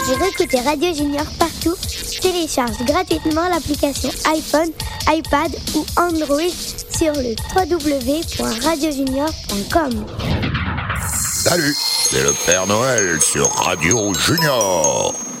Pour écouter Radio Junior partout, télécharge gratuitement l'application iPhone, iPad ou Android sur le www.radiojunior.com. Salut, c'est le Père Noël sur Radio Junior.